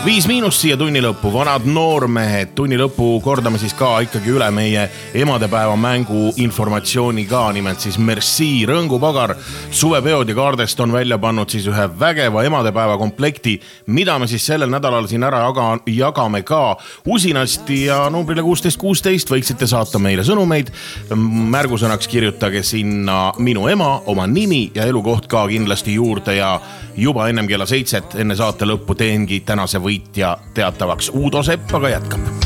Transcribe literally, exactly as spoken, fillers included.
Viis miinust siia tunni lõppu, vanad noormehed, tunni lõppu kordame siis ka ikkagi üle meie emadepäeva mängu informatsiooni ka, nimelt siis Merci, Rõngupagar, suvepeod ja kaardest on välja pannud siis ühe vägeva emadepäeva komplekti, mida me siis sellel nädalal siin ära jaga, jagame ka usinasti ja numbrile kuusteist kuusteist võiksite saata meile sõnumeid, märgusõnaks kirjutage sinna minu ema, oma nimi ja elukoht ka kindlasti juurde ja juba ennem kella seitset enne saate lõppu teengi tänase võitja teatavaks. Uudo Sepp aga jätkab.